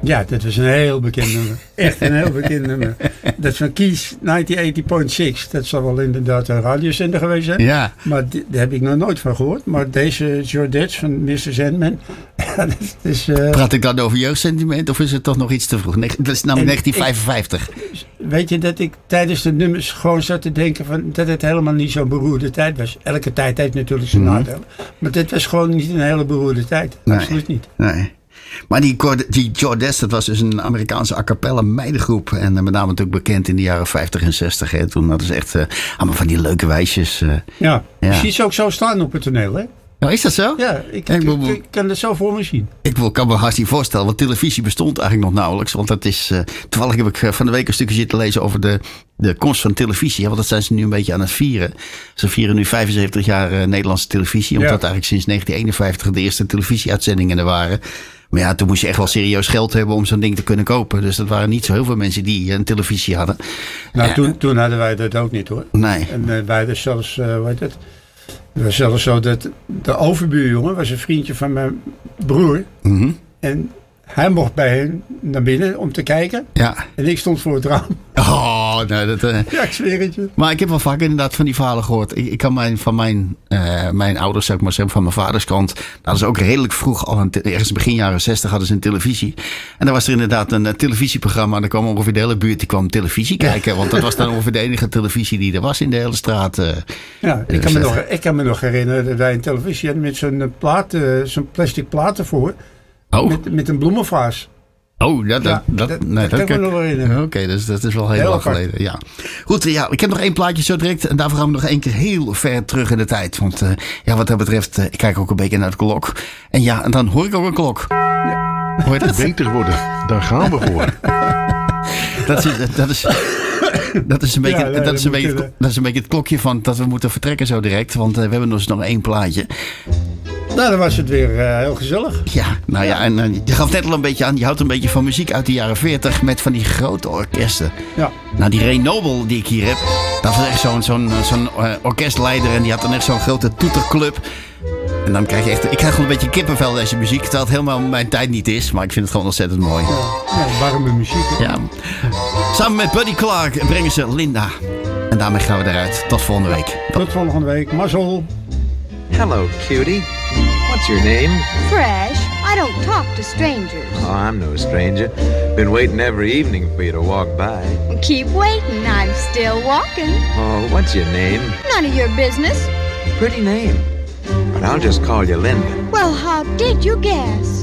Ja, dat was een heel bekend nummer. Echt een heel bekend nummer. Dat van Kies 1980.6. Dat zal wel inderdaad een radiozender geweest zijn. Ja. Maar daar heb ik nog nooit van gehoord. Maar deze Jordets van Mr. Sandman. Dat is, Praat ik dan over jeugdsentiment of is het toch nog iets te vroeg? Dat is namelijk 1955. Weet je dat ik tijdens de nummers gewoon zat te denken dat het helemaal niet zo'n beroerde tijd was. Elke tijd heeft natuurlijk zijn nadelen. Maar dit was gewoon niet een hele beroerde tijd. Nee. Absoluut niet. Nee. Maar die Jordets, dat was dus een Amerikaanse a cappella meidengroep. En met name natuurlijk bekend in de jaren 50 en 60. Hè. Toen hadden ze echt allemaal van die leuke wijsjes. Ja, je ziet ze ook zo staan op het toneel, hè? Nou, is dat zo? Ja, ik kan het zo voor me zien. Ik kan me haast niet voorstellen, want televisie bestond eigenlijk nog nauwelijks. Want dat is, toevallig heb ik van de week een stukje zitten lezen over de komst van televisie. Want dat zijn ze nu een beetje aan het vieren. Ze vieren nu 75 jaar Nederlandse televisie. Omdat eigenlijk sinds 1951 de eerste televisieuitzendingen er waren. Maar ja, toen moest je echt wel serieus geld hebben om zo'n ding te kunnen kopen. Dus dat waren niet zo heel veel mensen die een televisie hadden. Nou, toen hadden wij dat ook niet, hoor. Nee. En wij hadden zelfs, hoe heet het? Het was zelfs zo dat de overbuurjongen was een vriendje van mijn broer. Mm-hmm. En hij mocht bij hen naar binnen om te kijken. Ja. En ik stond voor het raam. Oh, nee, dat... Ja, ik zweer het je. Maar ik heb wel vaak inderdaad van die verhalen gehoord. Ik kan van mijn ouders, zeg maar zeggen, van mijn vaders kant. Hadden ze ook redelijk vroeg, al ergens begin jaren 60 hadden ze een televisie. En dan was er inderdaad een televisieprogramma. En dan kwam ongeveer de hele buurt, die kwam televisie kijken. Want dat was dan ongeveer de enige televisie die er was in de hele straat. Ja, ik kan me nog herinneren dat wij een televisie hadden met zo'n plastic plaat ervoor. Oh. Met een bloemenvaas. Oh, dat kan ik me nog herinneren. Oké, dus dat is wel heel lang geleden. Ja. Goed, ja, ik heb nog één plaatje zo direct. En daarvoor gaan we nog één keer heel ver terug in de tijd. Want wat dat betreft, ik kijk ook een beetje naar de klok. En ja, en dan hoor ik ook een klok. Ja. Hoor je dat? Beter worden, daar gaan we voor. Dat is een beetje het klokje van dat we moeten vertrekken zo direct. Want we hebben dus nog één plaatje. Nou, dan was het weer heel gezellig. Ja, nou ja, en je gaf net al een beetje aan. Je houdt een beetje van muziek uit de jaren 40 met van die grote orkesten. Ja. Nou, die Ray Noble die ik hier heb, dat was echt zo'n orkestleider. En die had dan echt zo'n grote toeterclub. En dan krijg je echt... Ik krijg gewoon een beetje kippenvel deze muziek. Terwijl het helemaal mijn tijd niet is. Maar ik vind het gewoon ontzettend mooi. Ja, warme muziek. Hè? Ja. Samen met Buddy Clark brengen ze Linda. En daarmee gaan we eruit. Tot volgende week. Tot volgende week. Mazzel. Hello, cutie. What's your name? Fresh. I don't talk to strangers. Oh, I'm no stranger. Been waiting every evening for you to walk by. Keep waiting. I'm still walking. Oh, what's your name? None of your business. Pretty name. But I'll just call you Linda. Well, how did you guess?